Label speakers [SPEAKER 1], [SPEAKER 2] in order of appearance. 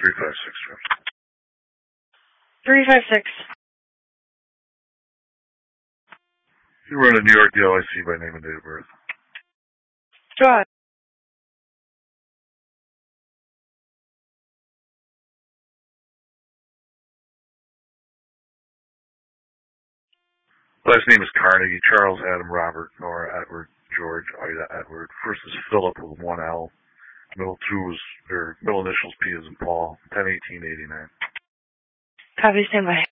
[SPEAKER 1] 356, Jeff.
[SPEAKER 2] 356.
[SPEAKER 1] You run a New York DLIC by name and date of birth.
[SPEAKER 2] Go ahead.
[SPEAKER 1] Last name is Carnegie, Charles, Adam, Robert, Nora, Edward, George, Ida, Edward. First is Philip with one L. Middle initials P as in Paul. 10/18/89.
[SPEAKER 2] Copy, stand by.